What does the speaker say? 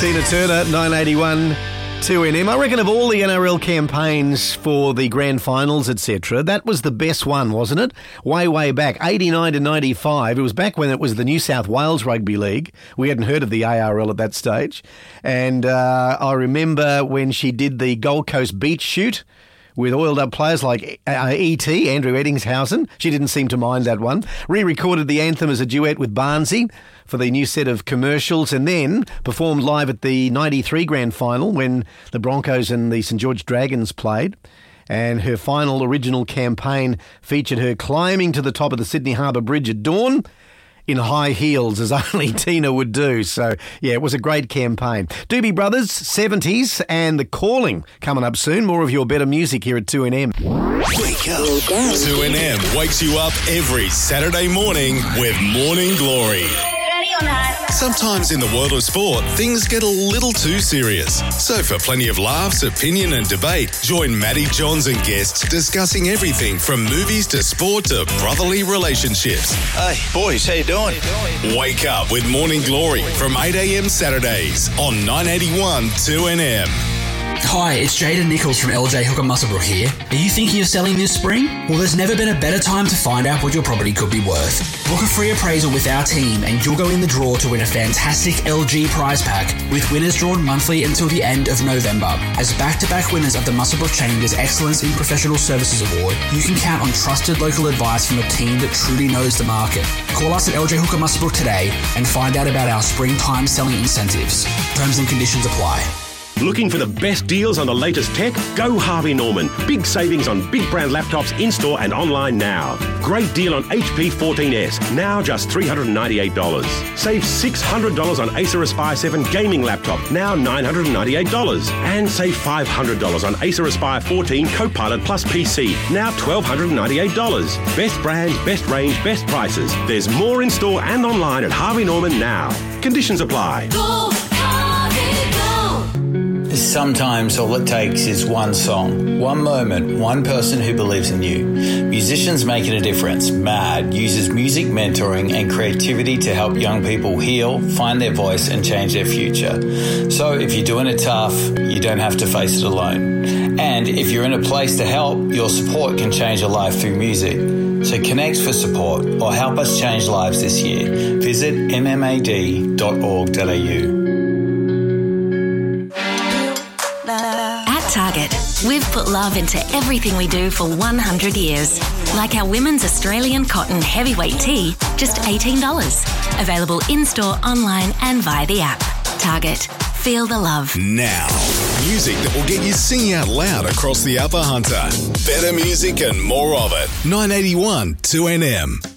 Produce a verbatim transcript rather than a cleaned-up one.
Tina Turner, nine eighty-one, two N M. I reckon of all the N R L campaigns for the grand finals, et cetera, that was the best one, wasn't it? Way, way back, eighty-nine to ninety-five. It was back when it was the New South Wales Rugby League. We hadn't heard of the A R L at that stage. And uh, I remember when she did the Gold Coast beach shoot with oiled-up players like uh, E T, Andrew Eddingshausen. She didn't seem to mind that one. Re-recorded the anthem as a duet with Barnsey for the new set of commercials, and then performed live at the ninety-three grand final when the Broncos and the St George Dragons played. And her final original campaign featured her climbing to the top of the Sydney Harbour Bridge at dawn in high heels, as only Tina would do. So, yeah, it was a great campaign. Doobie Brothers, seventies, and The Calling coming up soon. More of your better music here at two N M. Wake up. two N M wakes you up every Saturday morning with Morning Glory. Ready or not? Sometimes in the world of sport, things get a little too serious. So for plenty of laughs, opinion and debate, join Matty Johns and guests discussing everything from movies to sport to brotherly relationships. Hey, boys, how you doing? Wake up with Morning Glory from eight a.m. Saturdays on nine eighty-one two N M. Hi, it's Jaden Nichols from L J Hooker Musselbrook here. Are you thinking of selling this spring? Well, there's never been a better time to find out what your property could be worth. Book a free appraisal with our team and you'll go in the draw to win a fantastic L G prize pack with winners drawn monthly until the end of November. As back-to-back winners of the Musselbrook Chamber's Excellence in Professional Services Award, you can count on trusted local advice from a team that truly knows the market. Call us at L J Hooker Musselbrook today and find out about our springtime selling incentives. Terms and conditions apply. Looking for the best deals on the latest tech? Go Harvey Norman. Big savings on big brand laptops in-store and online now. Great deal on H P fourteen S, now just three hundred ninety-eight dollars. Save six hundred dollars on Acer Aspire seven gaming laptop, now nine hundred ninety-eight dollars. And save five hundred dollars on Acer Aspire fourteen Copilot Plus P C, now one thousand two hundred ninety-eight dollars. Best brands, best range, best prices. There's more in-store and online at Harvey Norman now. Conditions apply. Go, Harvey, go! Sometimes all it takes is one song, one moment, one person who believes in you. Musicians Making a Difference, MAD, uses music mentoring and creativity to help young people heal, find their voice and change their future. So if you're doing it tough, you don't have to face it alone. And if you're in a place to help, your support can change a life through music. So connect for support or help us change lives this year. Visit m m a d dot org dot a u. Target, we've put love into everything we do for one hundred years. Like our women's Australian cotton heavyweight tee, just eighteen dollars. Available in-store, online and via the app. Target, feel the love. Now, music that will get you singing out loud across the Upper Hunter. Better music and more of it. nine eighty-one two N M.